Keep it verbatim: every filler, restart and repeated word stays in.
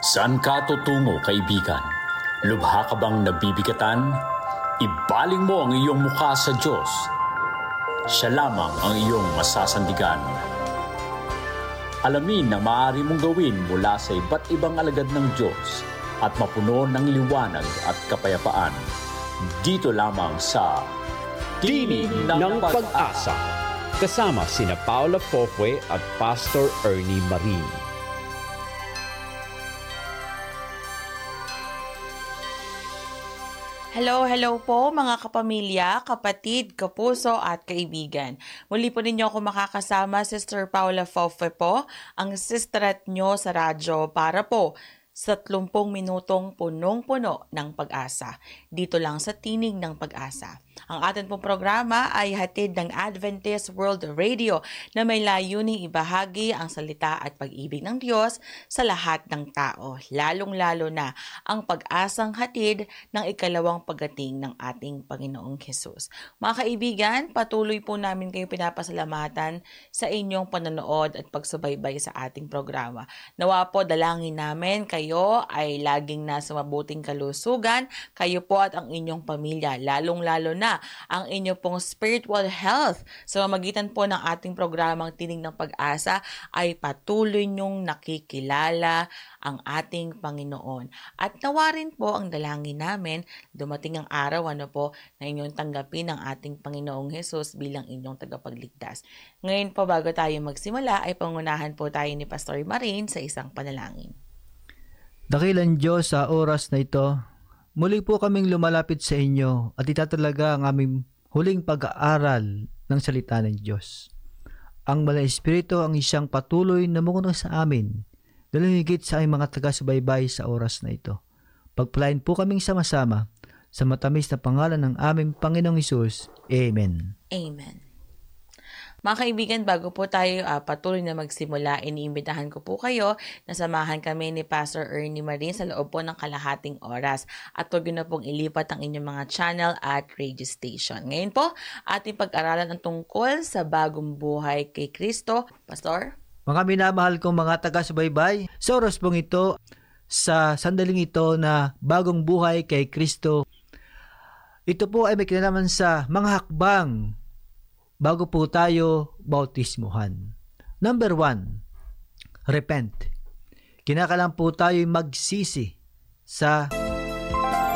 Saan ka tutungo, kaibigan? Lubha ka bang nabibigatan? Ibaling mo ang iyong mukha sa Diyos. Siya lamang ang iyong masasandigan. Alamin na maaari mong gawin mula sa iba't ibang alagad ng Diyos at mapuno ng liwanag at kapayapaan. Dito lamang sa Tinig ng Pag-asa, kasama sina Paula Fofue at Pastor Ernie Marin. Hello, hello po mga kapamilya, kapatid, kapuso at kaibigan. Muli po ninyo ako makakasama, Sister Paula Fofue po, ang sisterat nyo sa radyo para po sa tlumpong minutong punong-puno ng pag-asa. Dito lang sa Tinig ng Pag-asa. Ang atin pong programa ay hatid ng Adventist World Radio na may layuning ibahagi ang salita at pag-ibig ng Diyos sa lahat ng tao, lalong-lalo na ang pag-asang hatid ng ikalawang pagdating ng ating Panginoong Hesus. Mga kaibigan, patuloy po namin kayo pinapasalamatan sa inyong panonood at pagsubaybay sa ating programa. Nawa po dalangin namin kayo ay laging nasa mabuting kalusugan, kayo po at ang inyong pamilya, lalong-lalo na ang inyo pong spiritual health sa mamagitan po ng ating programang Tinig ng Pag-asa ay patuloy nyong nakikilala ang ating Panginoon. At nawa rin po ang dalangin namin, dumating ang araw ano po na inyong tanggapin ang ating Panginoong Hesus bilang inyong tagapagligtas. Ngayon po bago tayo magsimula ay pangunahan po tayo ni Pastor Marin sa isang panalangin. Dakilang Diyos, sa oras na ito, muli po kaming lumalapit sa inyo at itatalaga ang aming huling pag-aaral ng salita ng Diyos. Ang Banal na Espiritu ang isang patuloy na mumuno sa amin, lalo higit sa aming mga taga-subaybay sa oras na ito. Pagpalain po kaming sama-sama sa matamis na pangalan ng aming Panginoong Hesus. Amen. Amen. Mga kaibigan, bago po tayo uh, patuloy na magsimula, iniimbitahan ko po kayo na samahan kami ni Pastor Ernie Marin sa loob po ng kalahating oras at huwag na pong ilipat ang inyong mga channel at radio station. Ngayon po, ating pag-aralan ang tungkol sa bagong buhay kay Kristo. Pastor? Mga minamahal kong mga taga-subaybay, sa oras pong ito, sa sandaling ito na bagong buhay kay Kristo, ito po ay may kinalaman sa mga hakbang bago po tayo bautismuhan. Number one, repent. Kinakailangan po tayo magsisi sa